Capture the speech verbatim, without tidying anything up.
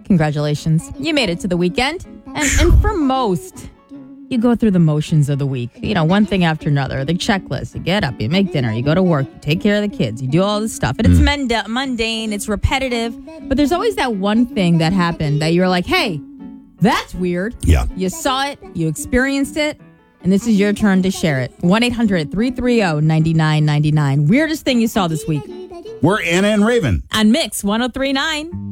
Congratulations. You made it to the weekend. And, and for most, you go through the motions of the week. You know, one thing after another. The checklist. You get up, you make dinner, you go to work, you take care of the kids, you do all this stuff. And it's munda- mundane, it's repetitive. But there's always that one thing that happened that you're like, hey, that's weird. Yeah. You saw it, you experienced it, and this is your turn to share it. one eight hundred three three zero nine nine nine nine. Weirdest thing you saw this week. We're Anna and Raven. On Mix one oh three point nine.